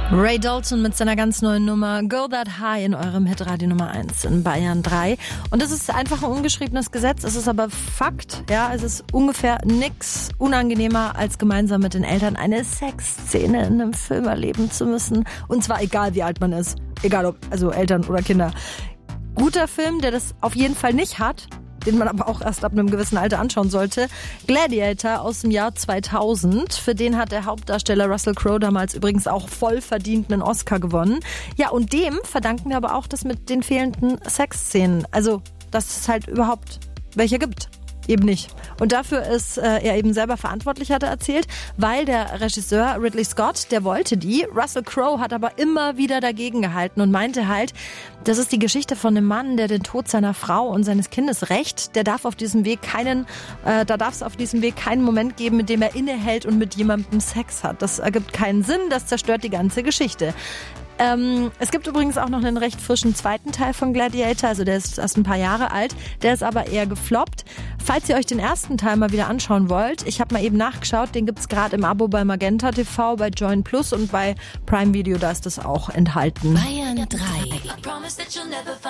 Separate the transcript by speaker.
Speaker 1: Ray Dalton mit seiner ganz neuen Nummer Go That High in eurem Hitradio Nummer 1 in Bayern 3. Und das ist einfach ein ungeschriebenes Gesetz, es ist aber Fakt. Ja, es ist ungefähr nix unangenehmer, als gemeinsam mit den Eltern eine Sexszene in einem Film erleben zu müssen. Und zwar egal, wie alt man ist. Egal ob also Eltern oder Kinder. Guter Film, der das auf jeden Fall nicht hat, den man aber auch erst ab einem gewissen Alter anschauen sollte. Gladiator aus dem Jahr 2000. Für den hat der Hauptdarsteller Russell Crowe damals übrigens auch voll verdient einen Oscar gewonnen. Ja, und dem verdanken wir aber auch das mit den fehlenden Sexszenen. Also, dass es halt überhaupt welche gibt. Eben nicht. Und dafür ist er eben selber verantwortlich, hat er erzählt, weil der Regisseur Ridley Scott, der wollte die. Russell Crowe hat aber immer wieder dagegen gehalten und meinte halt, das ist die Geschichte von einem Mann, der den Tod seiner Frau und seines Kindes rächt. Da darf es auf diesem Weg keinen Moment geben, mit dem er innehält und mit jemandem Sex hat. Das ergibt keinen Sinn, das zerstört die ganze Geschichte. Es gibt übrigens auch noch einen recht frischen zweiten Teil von Gladiator, also der ist erst ein paar Jahre alt, der ist aber eher gefloppt. Falls ihr euch den ersten Teil mal wieder anschauen wollt, ich habe mal eben nachgeschaut, den gibt's gerade im Abo bei Magenta TV, bei Join Plus und bei Prime Video, da ist das auch enthalten.
Speaker 2: Bayern 3.